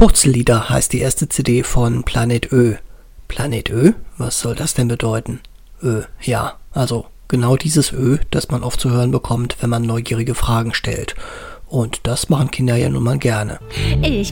Purzellieder heißt die erste CD von Planet Ö. Planet Ö? Was soll das denn bedeuten? Ja, also genau dieses Ö, das man oft zu hören bekommt, wenn man neugierige Fragen stellt. Und das machen Kinder ja nun mal gerne. Ich